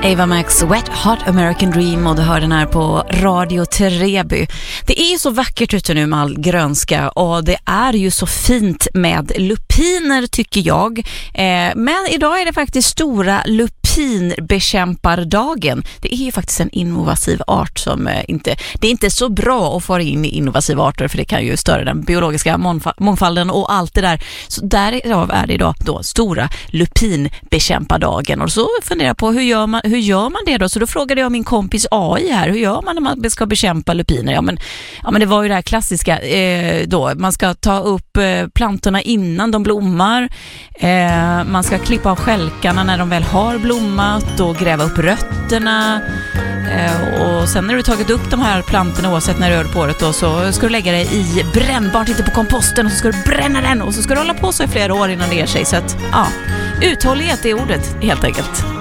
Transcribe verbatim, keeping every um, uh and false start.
Ava Max, Wet Hot American Dream, och du hör den här på Radio Treby. Det är ju så vackert ute nu med all grönska, och det är ju så fint med lupiner tycker jag. Eh, men idag är det faktiskt stora lupinbekämpardagen. Det är ju faktiskt en invasiv art som eh, inte, det är inte så bra att få in i invasiva arter, för det kan ju störa den biologiska mångfa- mångfalden och allt det där. Så därav är det idag då stora lupinbekämpardagen. Och så funderar jag på hur gör man hur gör man det då? Så då frågade jag min kompis A I här, hur gör man när man ska bekämpa lupiner? Ja men, ja, men det var ju det här klassiska eh, då. Man ska ta upp eh, plantorna innan de blommar. Eh, man ska klippa av skälkarna när de väl har blommat och gräva upp rötterna. Eh, och sen när du tagit upp de här plantorna, oavsett när du gör det på året då, så ska du lägga det i brännbart, inte på komposten, och så ska du bränna den, och så ska du hålla på så i flera år innan det ger sig. Så att, ja, uthållighet är ordet helt enkelt.